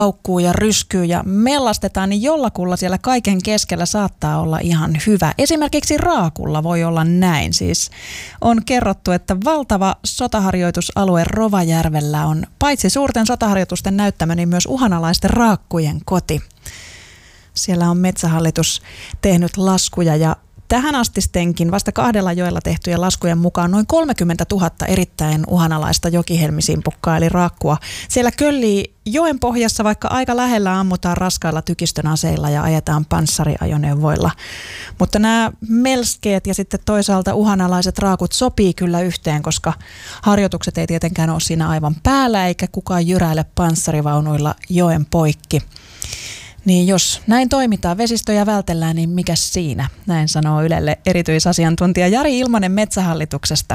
paukkuu ja ryskyy ja mellastetaan, niin jollakulla siellä kaiken keskellä saattaa olla ihan hyvä. Esimerkiksi raakulla voi olla näin. Siis on kerrottu, että valtava sotaharjoitusalue Rovajärvellä on paitsi suurten sotaharjoitusten näyttämö, niin myös uhanalaisten raakkujen koti. Siellä on Metsähallitus tehnyt laskuja ja tähän astistenkin vasta 2 joella tehtyjen laskujen mukaan noin 30 000 erittäin uhanalaista jokihelmisimpukkaa eli raakkua. Siellä köllii joen pohjassa, vaikka aika lähellä ammutaan raskailla tykistön aseilla ja ajetaan panssariajoneuvoilla. Mutta nämä melskeet ja sitten toisaalta uhanalaiset raakut sopii kyllä yhteen, koska harjoitukset ei tietenkään ole siinä aivan päällä eikä kukaan jyräile panssarivaunuilla joen poikki. Niin jos näin toimitaan, vesistöjä vältellään, niin mikäs siinä? Näin sanoo Ylelle erityisasiantuntija Jari Ilmanen Metsähallituksesta.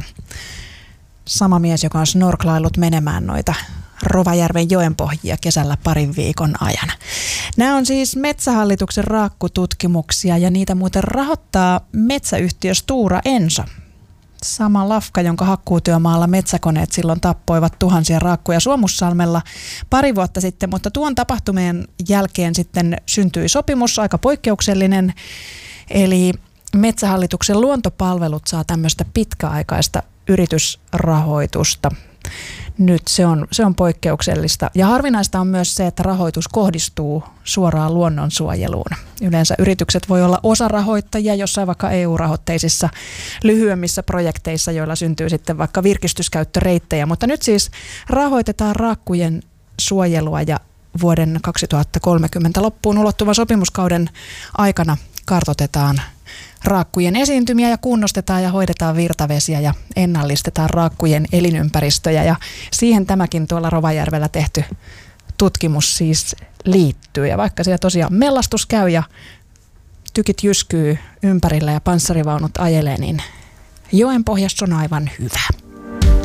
Sama mies, joka on snorklaillut menemään noita Rovajärven joenpohjia kesällä 2 viikon ajan. Nämä on siis Metsähallituksen raakkututkimuksia ja niitä muuten rahoittaa metsäyhtiö Stora Enso. Sama lafka, jonka hakkuutyömaalla metsäkoneet silloin tappoivat tuhansia raakkuja Suomussalmella 2 vuotta sitten, mutta tuon tapahtumien jälkeen sitten syntyi sopimus, aika poikkeuksellinen, eli Metsähallituksen luontopalvelut saa tämmöistä pitkäaikaista yritysrahoitusta. Nyt se on poikkeuksellista. Ja harvinaista on myös se, että rahoitus kohdistuu suoraan luonnonsuojeluun. Yleensä yritykset voi olla osarahoittajia jossain vaikka EU-rahoitteisissa lyhyemmissä projekteissa, joilla syntyy sitten vaikka virkistyskäyttöreittejä. Mutta nyt siis rahoitetaan raakkujen suojelua ja vuoden 2030 loppuun ulottuvan sopimuskauden aikana kartoitetaan raakkujen esiintymiä ja kunnostetaan ja hoidetaan virtavesiä ja ennallistetaan raakkujen elinympäristöjä. Ja siihen tämäkin tuolla Rovajärvellä tehty tutkimus siis liittyy. Ja vaikka siellä tosiaan mellastus käy ja tykit jyskyy ympärillä ja panssarivaunut ajelee, niin joen pohjassa on aivan hyvä.